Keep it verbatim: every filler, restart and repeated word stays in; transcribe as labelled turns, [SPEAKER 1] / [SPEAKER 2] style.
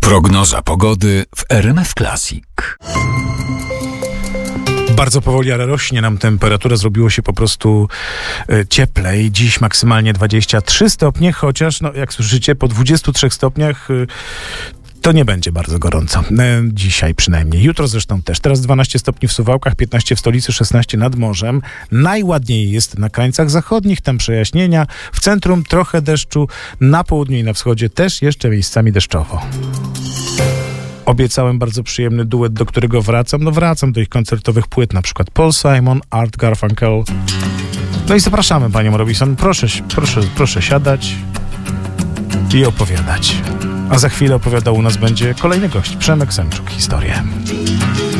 [SPEAKER 1] Prognoza pogody w R M F Classic.
[SPEAKER 2] Bardzo powoli, ale rośnie nam temperatura, zrobiło się po prostu e, cieplej. Dziś maksymalnie dwadzieścia trzy stopnie, chociaż, no, jak słyszycie, po dwudziestu trzech stopniach e, to nie będzie bardzo gorąco. E, dzisiaj przynajmniej. Jutro zresztą też. Teraz dwanaście stopni w Suwałkach, piętnaście w stolicy, szesnaście nad morzem. Najładniej jest na krańcach zachodnich, tam przejaśnienia. W centrum trochę deszczu, na południu i na wschodzie też jeszcze miejscami deszczowo. Obiecałem bardzo przyjemny duet, do którego wracam. No wracam do ich koncertowych płyt, na przykład Paul Simon, Art Garfunkel. No i zapraszamy panią Robinson. Proszę, proszę, proszę siadać i opowiadać. A za chwilę opowiadał u nas będzie kolejny gość, Przemek Semczuk. Historię.